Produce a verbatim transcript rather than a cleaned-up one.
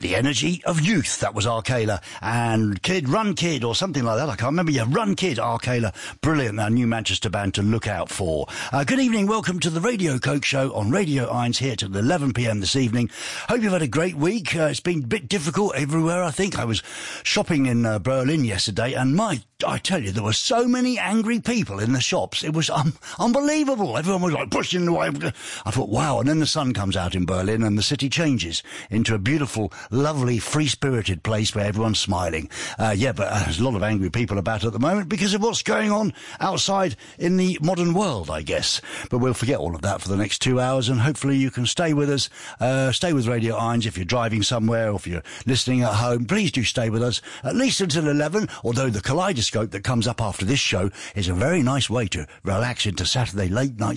The Energy of Youth, that was Arcala, and Kid, Run Kid, or something like that, I can't remember, yeah, Run Kid, Arcala, brilliant, our new Manchester band to look out for. Uh, good evening, welcome to the Radio Coke Show on Radio Irons here till eleven p m this evening. Hope you've had a great week. Uh, it's been a bit difficult everywhere, I think. I was shopping in uh, Berlin yesterday, and my, I tell you, there were so many angry people in the shops. It was um, unbelievable. Everyone was like pushing away. I thought, wow, and then the sun comes out in Berlin and the city changes into a beautiful, lovely, free-spirited place where everyone's smiling. Uh, yeah, but uh, there's a lot of angry people about at the moment because of what's going on outside in the modern world, I guess. But we'll forget all of that for the next two hours, and hopefully you can stay with us, uh, stay with Radio Irons if you're driving somewhere or if you're listening at home. Please do stay with us at least until eleven, although the kaleidoscope that comes up after this show is a very nice way to relax into Saturday late night